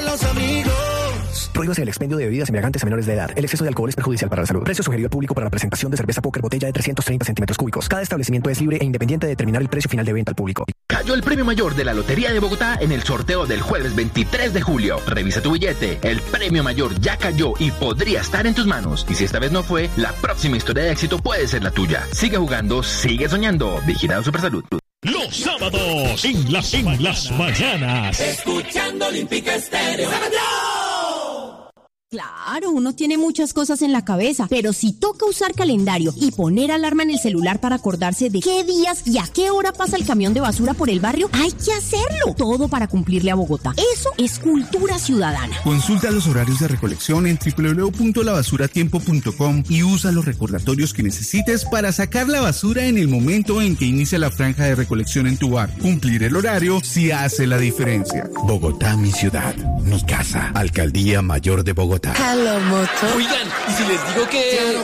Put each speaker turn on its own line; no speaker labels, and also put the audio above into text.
los amigos.
Prohíbase el expendio de bebidas embriagantes a menores de edad. El exceso de alcohol es perjudicial para la salud. Precio sugerido al público para la presentación de cerveza Póker botella de 330 centímetros cúbicos. Cada establecimiento es libre e independiente de determinar el precio final de venta al público.
Cayó el premio mayor de la Lotería de Bogotá en el sorteo del jueves 23 de julio. Revisa tu billete. El premio mayor ya cayó y podría estar en tus manos. Y si esta vez no fue, la próxima historia de éxito puede ser la tuya. Sigue jugando, sigue soñando. Vigilado Supersalud.
Los sábados en las mañanas.
Escuchando Olímpica Estéreo.
Claro, uno tiene muchas cosas en la cabeza, pero si toca usar calendario y poner alarma en el celular para acordarse de qué días y a qué hora pasa el camión de basura por el barrio, hay que hacerlo. Todo para cumplirle a Bogotá. Eso es cultura ciudadana.
Consulta los horarios de recolección en www.labasuratiempo.com y usa los recordatorios que necesites para sacar la basura en el momento en que inicia la franja de recolección en tu barrio. Cumplir el horario sí hace la diferencia.
Bogotá, mi ciudad, mi casa. Alcaldía Mayor de Bogotá.
Hello, moto.
Oigan, ¿y si les digo que...